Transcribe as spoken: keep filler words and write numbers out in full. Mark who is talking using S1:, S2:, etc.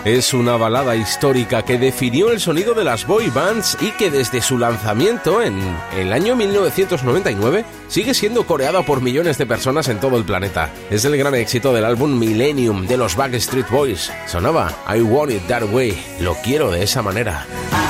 S1: Es una balada histórica que definió el sonido de las boy bands y que desde su lanzamiento en el año mil novecientos noventa y nueve sigue siendo coreada por millones de personas en todo el planeta. Es el gran éxito del álbum Millennium de los Backstreet Boys. Sonaba I Want It That Way, lo quiero de esa manera.